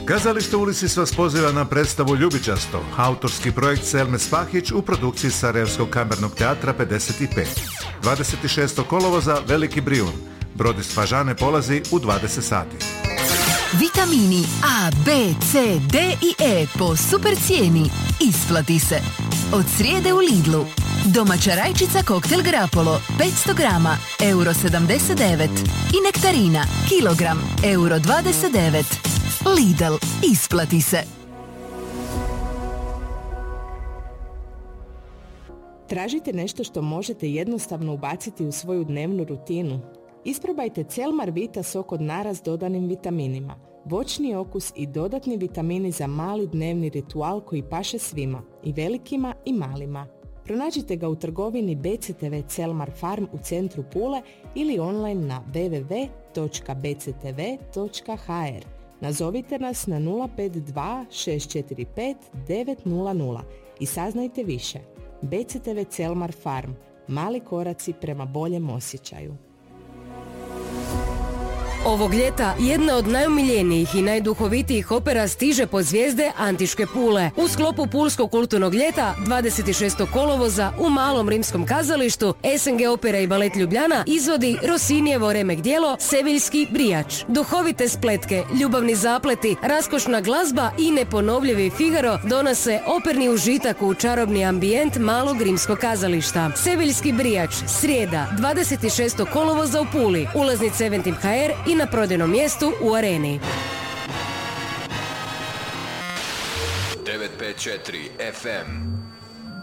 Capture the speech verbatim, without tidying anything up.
Kazalište Ulisis vas poziva na predstavu Ljubičasto, autorski projekt Selme Spahić u produkciji Sarajevskog kamernog teatra pedeset pet. dvadeset šestog kolovoza Veliki Brijun. Brod iz Fažane polazi u dvadeset sati. Vitamini A, B, C, D i E po super cijeni. Isplati se. Od srijede u Lidlu. Domaća rajčica koktel Grapolo petsto grama, euro sedamdeset devet. I nektarina, kilogram, euro dvadeset devet. Lidl, isplati se. Tražite nešto što možete jednostavno ubaciti u svoju dnevnu rutinu? Isprobajte Celmar Vita sok od nara s dodanim vitaminima. Voćni okus i dodatni vitamini za mali dnevni ritual koji paše svima, i velikima i malima. Pronađite ga u trgovini B C T V Celmar Farm u centru Pule ili online na w w w točka b c t v točka h r. Nazovite nas na nula pet dva šest četiri pet devet nula nula i saznajte više. B C T V Celmar Farm. Mali koraci prema boljem osjećaju. Ovog ljeta jedna od najomiljenijih i najduhovitijih opera stiže pod zvijezde Antiške Pule. U sklopu Pulskog kulturnog ljeta dvadeset šestog kolovoza u Malom rimskom kazalištu S N G Opera i balet Ljubljana izvodi Rossinijevo remek djelo Seviljski brijač. Duhovite spletke, ljubavni zapleti, raskošna glazba i neponovljivi Figaro donose operni užitak u čarobni ambijent Malog rimskog kazališta. Seviljski brijač, srijeda dvadeset šestog kolovoza u Puli. Ulaznice Eventim H R i na prodajnom mjestu u Areni. devet pet četiri F M